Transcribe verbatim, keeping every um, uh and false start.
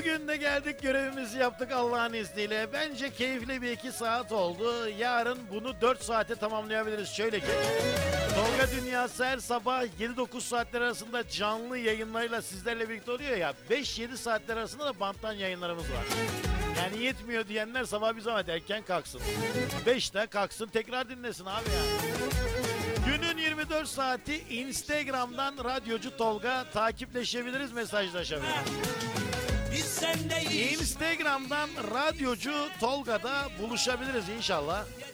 Bugün de geldik, görevimizi yaptık Allah'ın izniyle. Bence keyifli bir iki saat oldu. Yarın bunu dört saate tamamlayabiliriz. Şöyle ki Tolga Dünyası her sabah yedi dokuz saatler arasında canlı yayınlarıyla sizlerle birlikte oluyor ya. beş yedi saatler arasında da banttan yayınlarımız var. Yani yetmiyor diyenler sabah bir zaman erken kalksın. beşte kalksın tekrar dinlesin abi ya. Günün yirmi dört saati Instagram'dan Radyocu Tolga takipleşebiliriz, mesajlaşabiliriz. Instagram'dan Radyocu Tolga'da buluşabiliriz inşallah.